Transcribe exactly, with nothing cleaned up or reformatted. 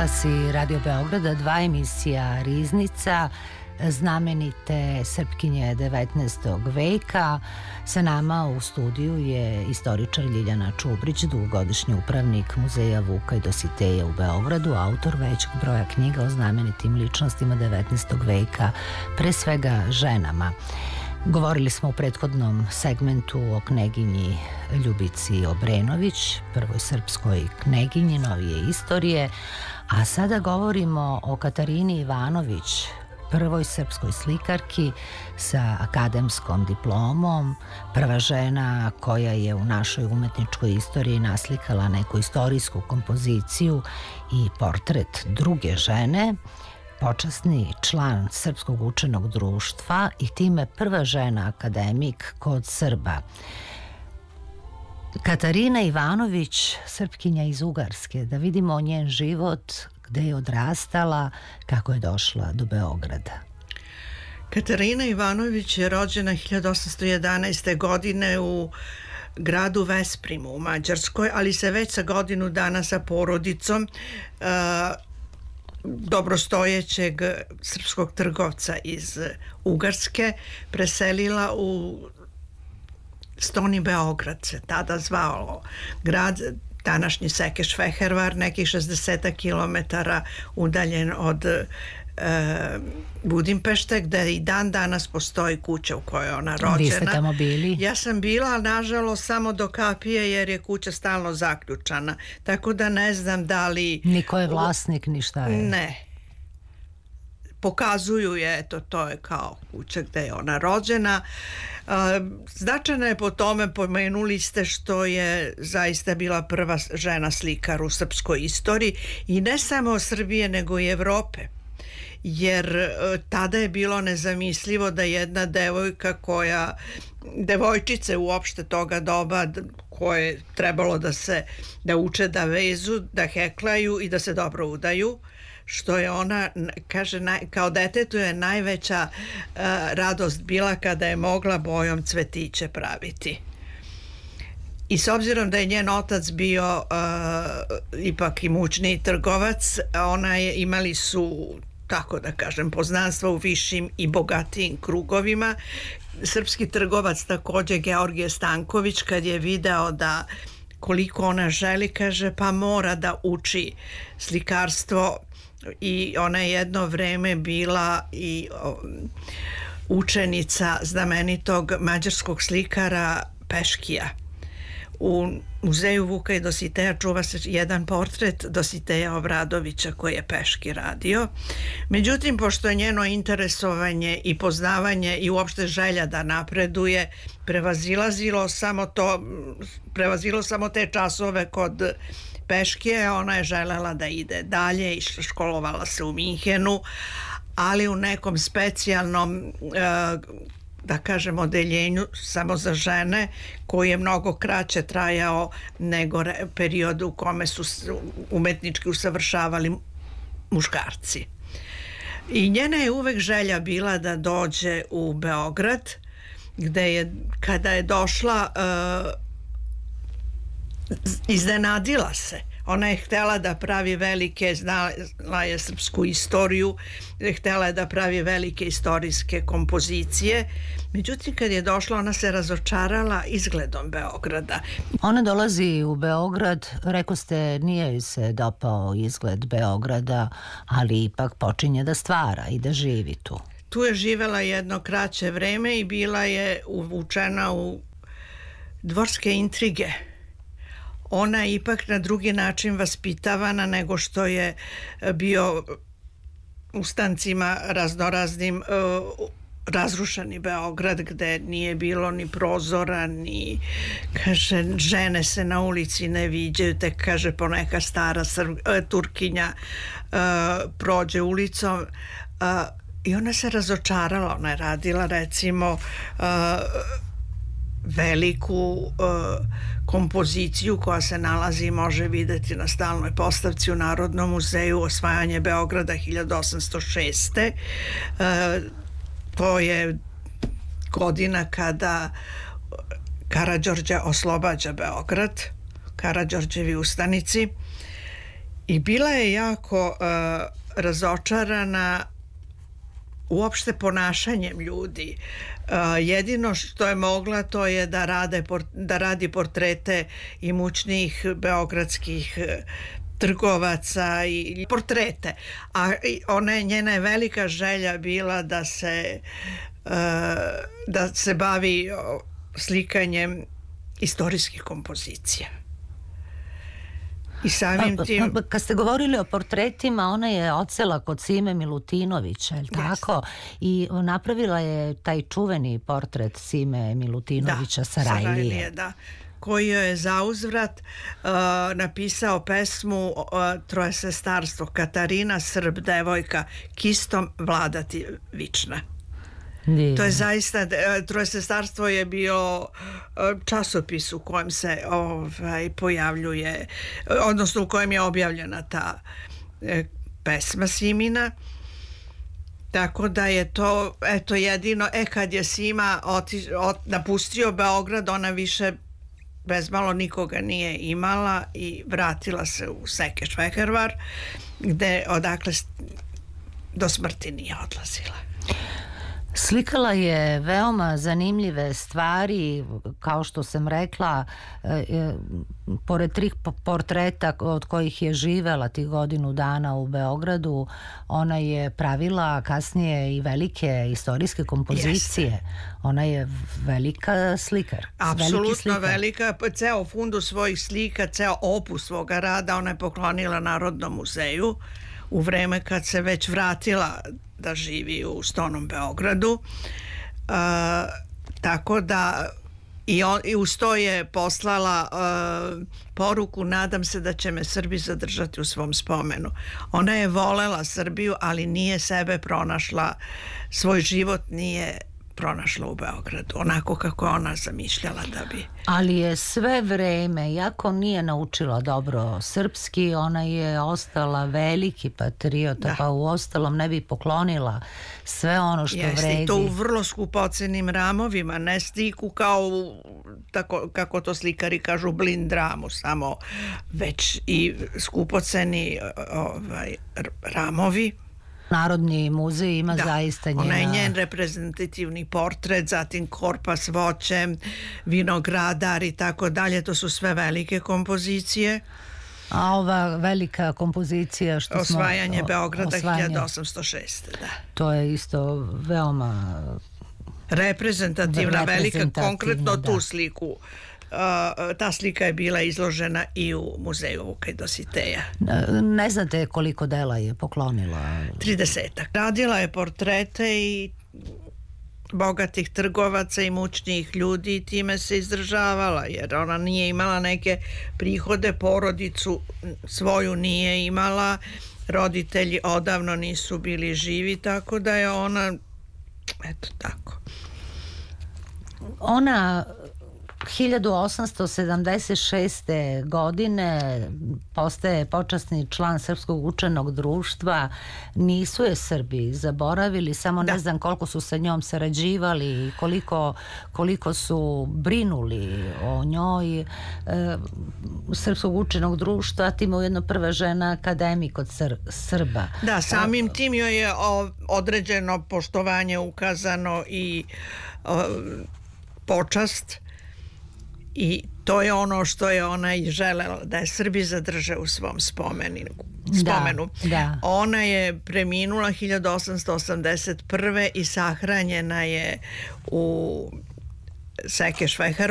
Talasi Radio Beograda, dva emisija Riznica, znamenite Srpkinje devetnaestog veka. Sa nama u studiju je istoričar Ljiljana Čubrić, dugogodišnji upravnik Muzeja Vuka i Dositeja u Beogradu, autor većeg broja knjiga o znamenitim ličnostima devetnaestog veka, pre svega ženama. Govorili smo u prethodnom segmentu o kneginji Ljubici Obrenović, prvoj srpskoj kneginji novije istorije, a sada govorimo o Katarini Ivanović, prvoj srpskoj slikarki sa akademskom diplomom, prva žena koja je u našoj umetničkoj istoriji naslikala neku istorijsku kompoziciju i portret druge žene, počasni član Srpskog učenog društva i time prva žena akademik kod Srba. Katarina Ivanović, Srpkinja iz Ugarske, da vidimo njen život, gde je odrastala, kako je došla do Beograda. Katarina Ivanović je rođena hiljadu osamsto jedanaeste. godine u gradu Vesprimu u Mađarskoj, ali se već sa godinu dana sa porodicom uh, dobrostojećeg srpskog trgovca iz Ugarske preselila u Stoni Beograd, se tada zvao grad, današnji Sekeš Fehervar, nekih šezdeset kilometara udaljen od e, Budimpešte, gde i dan danas postoji kuća u kojoj je ona rođena. Vi ste tamo bili? Ja sam bila, nažalost, samo do kapije, jer je kuća stalno zaključana. Tako da ne znam da li... Niko je vlasnik, ni šta je? Ne. Pokazuju je, eto, to je kao kuća gde je ona rođena. Značajna je po tome, pomenuli ste, što je zaista bila prva žena slikar u srpskoj istoriji i ne samo Srbije nego i Evrope, jer tada je bilo nezamislivo da jedna devojka koja, devojčice uopšte toga doba koje je trebalo da se, da uče da vezu, da heklaju i da se dobro udaju, što je ona, kaže, naj, kao detetu je najveća uh, radost bila kada je mogla bojom cvetiće praviti. I s obzirom da je njen otac bio uh, ipak imućniji trgovac, ona je, imali su, tako da kažem, poznanstva u višim i bogatijim krugovima. Srpski trgovac također, Georgije Stanković, kad je video da koliko ona želi, kaže, pa mora da uči slikarstvo, i ona je jedno vreme bila i um, učenica znamenitog mađarskog slikara Peškija. U Muzeju Vuka i Dositeja čuva se jedan portret Dositeja Obradovića koji je Peški radio. Međutim, pošto je njeno interesovanje i poznavanje i uopšte želja da napreduje prevazilazilo samo to, prevazilo samo te časove kod Peškije, ona je želela da ide dalje i školovala se u Minhenu, ali u nekom specijalnom, da kažem, odeljenju samo za žene, koji je mnogo kraće trajao nego period u kome su umetnički usavršavali muškarci. I njena je uvek želja bila da dođe u Beograd, gde je, kada je došla, iznenadila se. Ona je htjela da pravi velike, znala je srpsku istoriju, htjela je da pravi velike istorijske kompozicije. Međutim, kad je došla, ona se razočarala izgledom Beograda. Ona dolazi u Beograd, rekao ste, nije joj se dopao izgled Beograda, ali ipak počinje da stvara i da živi tu. Tu je živela jedno kraće vreme i bila je uvučena u dvorske intrige. Ona je ipak na drugi način vaspitavana nego što je bio ustancima raznoraznim uh, razrušeni Beograd, gde nije bilo ni prozora, ni, kaže, žene se na ulici ne viđaju, tek, kaže, poneka stara Sr- uh, Turkinja uh, prođe ulicom uh, i ona se razočarala. Ona je radila, recimo, uh, veliku uh, kompoziciju koja se nalazi i može videti na stalnoj postavci u Narodnom muzeju, Osvajanje Beograda hiljadu osamsto šeste. Uh, to je godina kada Karađorđe oslobađa Beograd, Karađorđevi ustanici, I bila je jako uh, razočarana uopšte ponašanjem ljudi. Uh, jedino što je mogla to je da, rade, da radi portrete imućnih beogradskih uh, trgovaca i portrete. A ona, njena je velika želja bila da se uh, da se bavi slikanjem istorijskih kompozicija. I samim tim... Kad ste govorili o portretima, ona je odsela kod Sime Milutinovića, je li tako? I napravila je taj čuveni portret Sime Milutinovića, da, Sarajlije. Sarajlije, da. Koji je zauzvrat uh, napisao pesmu uh, Troje sestarstvo, Katarina, Srb, devojka, kistom vladati vična. Divno. To je zaista, Troje sestarstvo je bio časopis u kojem se ovaj, pojavljuje, odnosno u kojem je objavljena ta e, pesma Simina. Tako da je to, eto, jedino, e, kad je Sima oti, ot, napustio Beograd, ona više bezmalo nikoga nije imala i vratila se u Sekeš-Vehervar, gde odakle do smrti nije odlazila. Slikala je veoma zanimljive stvari, kao što sam rekla, e, pored trih portreta od kojih je živela tih godinu dana u Beogradu, ona je pravila kasnije i velike istorijske kompozicije. Jeste. Ona je velika slikar. Apsolutno slikar. velika. Ceo fundu svojih slika, ceo opus svoga rada ona je poklonila Narodnom muzeju u vreme kad se već vratila da živi u Stonom Beogradu. Uh, tako da i, on, i uz to je poslala uh, poruku: nadam se da će me Srbi zadržati u svom spomenu. Ona je volela Srbiju, ali nije sebe pronašla, svoj život nije pronašla u Beogradu, onako kako ona zamišljala da bi. Ali je sve vreme, iako nije naučila dobro srpski, ona je ostala veliki patriota, da. Pa u ostalom ne bi poklonila sve ono što Jeste, vredi. I to u vrlo skupocenim ramovima, ne sliku kao tako, kako to slikari kažu blind ramu samo, već i skupoceni ovaj, ramovi. Narodni muzej ima da, zaista njena... Ona je njen reprezentativni portret, zatim korpa s voćem, vinogradar i tako dalje. To su sve velike kompozicije. A ova velika kompozicija što Osvajanje smo... Beograda osvajanje, hiljadu osamsto šeste. Da. To je isto veoma... Reprezentativna, velika, konkretno da. Tu sliku. Uh, ta slika je bila izložena i u muzeju Vuka i Dositeja. Ne znate koliko dela je poklonila? tridesetak. Radila je portrete i bogatih trgovaca i mućnijih ljudi i time se izdržavala, jer ona nije imala neke prihode, porodicu svoju nije imala, roditelji odavno nisu bili živi, tako da je ona, eto tako. Ona hiljadu osamsto sedamdeset šeste. godine postaje počasni član Srpskog učenog društva. Nisu je Srbi zaboravili, samo da. Ne znam koliko su sa njom sarađivali i koliko, koliko su brinuli o njoj. E, Srpskog učenog društva, tim je ujedno prva žena akademik od Sr Srba. Da, samim tim joj je određeno poštovanje ukazano i o, počast. I to je ono što je ona i želela, da je Srbi zadrže u svom spomenu. spomenu. Da, da. Ona je preminula hiljadu osamsto osamdeset prve. i sahranjena je u Sekeš-Vehervaru.